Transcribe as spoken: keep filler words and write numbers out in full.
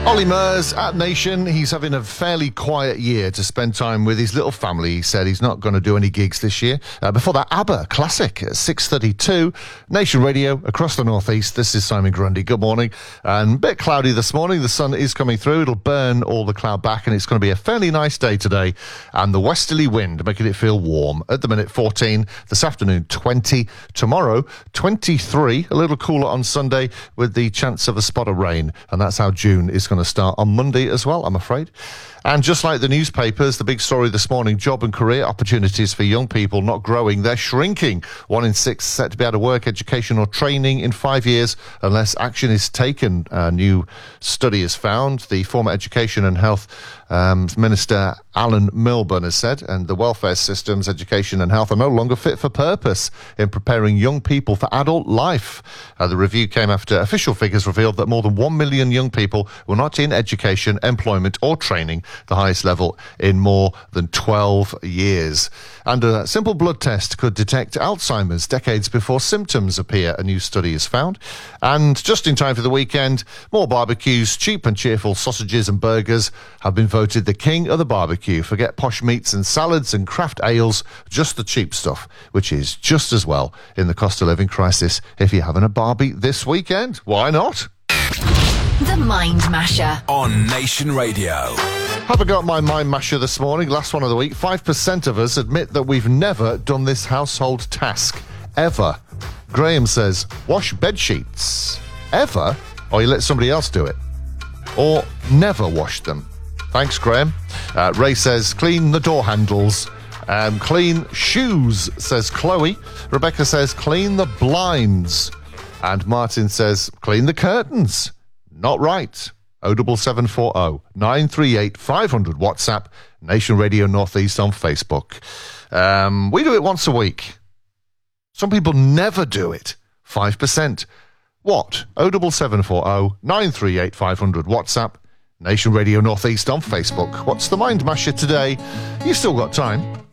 Ollie Murs at Nation. He's having a fairly quiet year to spend time with his little family. He said he's not going to do any gigs this year. Uh, before that, ABBA Classic at six thirty-two. Nation Radio across the northeast. This is Simon Grundy. Good morning. And a bit cloudy this morning. The sun is coming through. It'll burn all the cloud back, and it's going to be a fairly nice day today. And the westerly wind making it feel warm. At the minute, fourteen. This afternoon, twenty. Tomorrow, twenty-three. A little cooler on Sunday with the chance of a spot of rain. And that's how June is going to start on Monday as well, I'm afraid. And just like the newspapers, the big story this morning, job and career opportunities for young people not growing, they're shrinking. One in six set to be out of work, education or training in five years unless action is taken. A new study has found. The former Education and Health um, Minister Alan Milburn has said, and the welfare systems, education and health are no longer fit for purpose in preparing young people for adult life. Uh, the review came after official figures revealed that more than one million young people were not in education, employment or training, the highest level in more than twelve years. And a simple blood test could detect Alzheimer's decades before symptoms appear, a new study has found. And just in time for the weekend, more barbecues, cheap and cheerful sausages and burgers have been voted the king of the barbecue. Forget posh meats and salads and craft ales, just the cheap stuff, which is just as well in the cost of living crisis. If you're having a barbie this weekend, why not? The Mind Masher on Nation Radio. Have I got my Mind Masher this morning? Last one of the week. five percent of us admit that we've never done this household task. Ever. Graham says, wash bed sheets. Ever? Or you let somebody else do it. Or never wash them. Thanks, Graham. Uh, Ray says, clean the door handles. Um, clean shoes, says Chloe. Rebecca says, clean the blinds. And Martin says, clean the curtains. Not right. oh seven seven four oh, nine three eight, five hundred WhatsApp, Nation Radio Northeast on Facebook. Um, we do it once a week. Some people never do it. five percent. What? oh seven seven four oh, nine three eight, five hundred WhatsApp, Nation Radio Northeast on Facebook. What's the Mind Masher today? You've still got time.